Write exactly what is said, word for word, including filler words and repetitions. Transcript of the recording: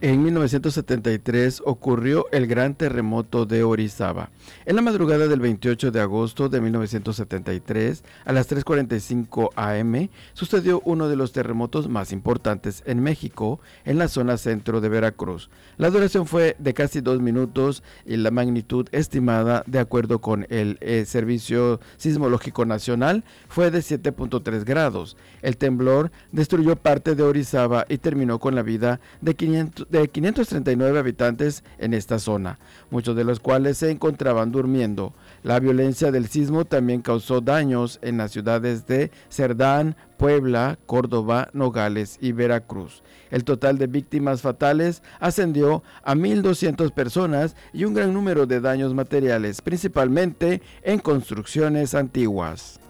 En mil novecientos setenta y tres ocurrió el gran terremoto de Orizaba. En la madrugada del veintiocho de agosto de mil novecientos setenta y tres, a las tres cuarenta y cinco a eme, sucedió uno de los terremotos más importantes en México, en la zona centro de Veracruz. La duración fue de casi dos minutos y la magnitud estimada, de acuerdo con el eh, Servicio Sismológico Nacional, fue de siete punto tres grados. El temblor destruyó parte de Orizaba y terminó con la vida de quinientos de quinientos treinta y nueve habitantes en esta zona, muchos de los cuales se encontraban durmiendo. La violencia del sismo también causó daños en las ciudades de Cerdán, Puebla, Córdoba, Nogales y Veracruz. El total de víctimas fatales ascendió a mil doscientas personas y un gran número de daños materiales, principalmente en construcciones antiguas.